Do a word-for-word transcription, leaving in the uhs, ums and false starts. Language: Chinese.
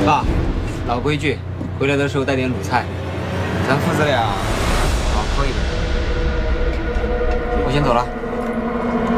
爸，老规矩，回来的时候带点卤菜。咱父子俩好喝一点。